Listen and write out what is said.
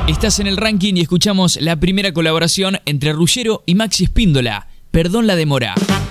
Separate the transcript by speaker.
Speaker 1: Estás en el ranking y escuchamos la primera colaboración entre Ruggiero y Maxi Espíndola, Perdón la demora.